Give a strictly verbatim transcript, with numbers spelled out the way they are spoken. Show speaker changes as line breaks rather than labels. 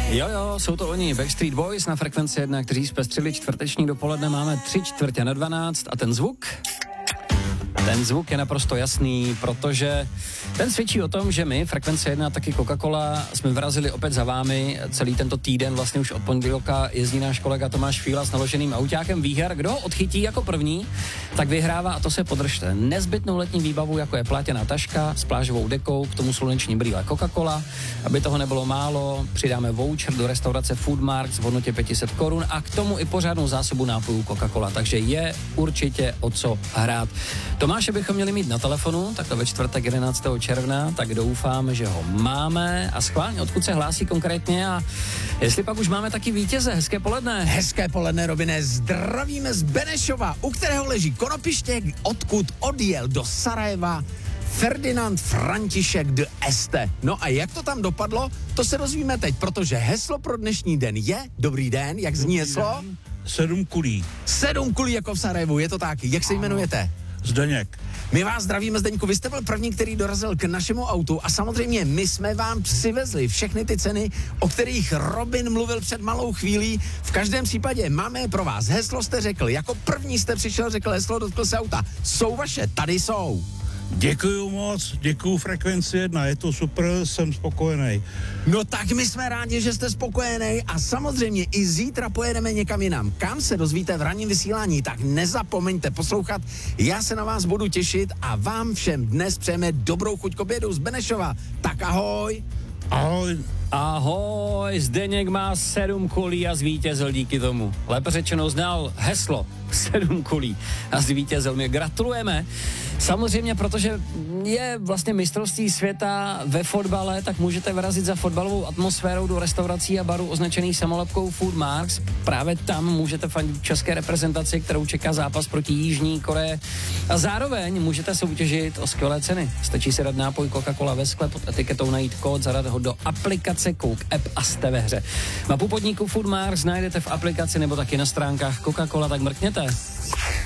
Jo, jo, jsou to oni, Backstreet Boys na Frekvenci jedna, kteří zpestřili čtvrteční dopoledne, máme tři čtvrtě na dvanáct a ten zvuk... Ten zvuk je naprosto jasný, protože ten svědčí o tom, že my, Frekvence jedna, taky Coca-Cola, jsme vyrazili opět za vámi celý tento týden, vlastně už od pondělka jezdí náš kolega Tomáš Fíla s naloženým autákem výher. Kdo ho odchytí jako první, tak vyhrává, a to se podržte, nezbytnou letní výbavu, jako je plátěná taška s plážovou dekou, k tomu sluneční brýle Coca-Cola. Aby toho nebylo málo, přidáme voucher do restaurace Foodmark v hodnotě pět set korun a k tomu i pořádnou zásobu nápojů Coca-Cola, takže je určitě o co hrát. Tomáše bychom měli mít na telefonu, tak to ve čtvrtek jedenáctého června, tak doufám, že ho máme a schválně, odkud se hlásí konkrétně a jestli pak už máme taky vítěze. Hezké poledne.
Hezké poledne, Robine, zdravíme z Benešova, u kterého leží konopiště, odkud odjel do Sarajeva Ferdinand František de Este. No a jak to tam dopadlo, to se dozvíme teď, protože heslo pro dnešní den je, dobrý den, jak zní heslo?
Sedm kulí.
Sedm kulí jako v Sarajevu, je to tak. Jak se jmenujete?
Zdeněk.
My vás zdravíme, Zdeňku, vy jste byl první, který dorazil k našemu autu a samozřejmě my jsme vám přivezli všechny ty ceny, o kterých Robin mluvil před malou chvílí. V každém případě máme je pro vás. Heslo jste řekl, jako první jste přišel, řekl heslo, dotkl se auta. Jsou vaše, tady jsou.
Děkuju moc, děkuju Frekvenci jedna, je to super, jsem spokojený.
No tak my jsme rádi, že jste spokojený a samozřejmě i zítra pojedeme někam jinam. Kam se dozvíte v ranním vysílání, tak nezapomeňte poslouchat. Já se na vás budu těšit a vám všem dnes přejeme dobrou chuť k obědu z Benešova. Tak ahoj.
Ahoj.
Ahoj, Zdeněk má sedm kulí a zvítězil díky tomu. Lépe řečeno znal heslo sedm kulí a zvítězil. My gratulujeme. Samozřejmě, protože je vlastně mistrovství světa ve fotbale, tak můžete vyrazit za fotbalovou atmosférou do restaurací a barů označených samolepkou Foodmarks. Právě tam můžete fandit české reprezentaci, kterou čeká zápas proti Jižní Koreji. A zároveň můžete soutěžit o skvělé ceny. Stačí si dát nápoj Coca-Cola ve skle, pod etiketou najít kód, zadat ho do aplikace Coke App a jste ve hře. Mapu podniku Foodmarks najdete v aplikaci nebo taky na stránkách Coca-Cola, tak mrkněte.